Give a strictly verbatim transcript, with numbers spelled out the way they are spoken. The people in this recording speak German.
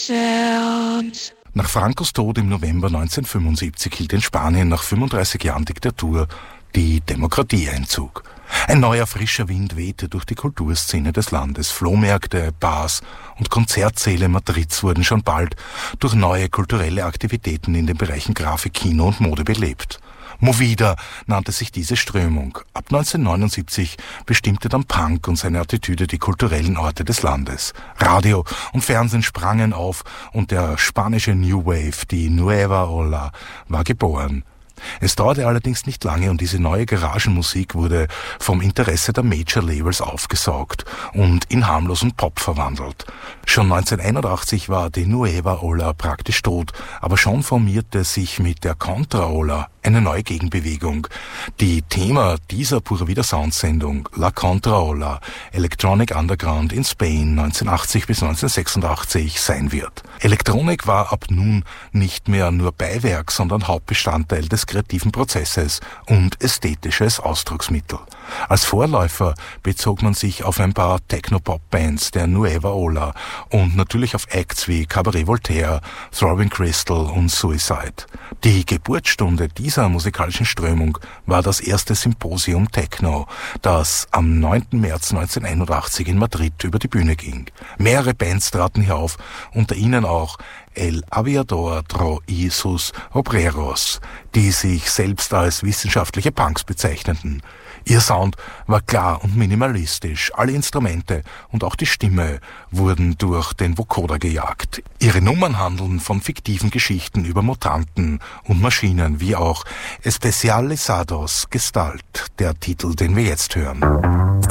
Sounds. Nach Francos Tod im November neunzehnhundertfünfundsiebzig hielt in Spanien nach fünfunddreißig Jahren Diktatur die Demokratie Einzug. Ein neuer, frischer Wind wehte durch die Kulturszene des Landes. Flohmärkte, Bars und Konzertsäle Madrids wurden schon bald durch neue kulturelle Aktivitäten in den Bereichen Grafik, Kino und Mode belebt. Movida nannte sich diese Strömung. Ab neunzehnhundertneunundsiebzig bestimmte dann Punk und seine Attitüde die kulturellen Orte des Landes. Radio und Fernsehen sprangen auf und der spanische New Wave, die Nueva Ola, war geboren. Es dauerte allerdings nicht lange und diese neue Garagenmusik wurde vom Interesse der Major-Labels aufgesaugt und in harmlosen Pop verwandelt. Schon neunzehnhunderteinundachtzig war die Nueva Ola praktisch tot, aber schon formierte sich mit der Contra-Ola eine neue Gegenbewegung, die Thema dieser Pura Vida Sound-Sendung La Contra-Ola, Electronic Underground in Spain neunzehnhundertachtzig bis neunzehnhundertsechsundachtzig sein wird. Elektronik war ab nun nicht mehr nur Beiwerk, sondern Hauptbestandteil des kreativen Prozesses und ästhetisches Ausdrucksmittel. Als Vorläufer bezog man sich auf ein paar Techno-Pop-Bands der Nueva Ola und natürlich auf Acts wie Cabaret Voltaire, Throbbing Crystal und Suicide. Die Geburtsstunde dieser musikalischen Strömung war das erste Symposium Techno, das am neunten März neunzehnhunderteinundachtzig in Madrid über die Bühne ging. Mehrere Bands traten hier auf, unter ihnen auch El Aviador Tro y sus Obreros, die sich selbst als wissenschaftliche Punks bezeichneten. Ihr Sound war klar und minimalistisch. Alle Instrumente und auch die Stimme wurden durch den Vocoder gejagt. Ihre Nummern handeln von fiktiven Geschichten über Mutanten und Maschinen, wie auch Especializados Gestalt, der Titel, den wir jetzt hören.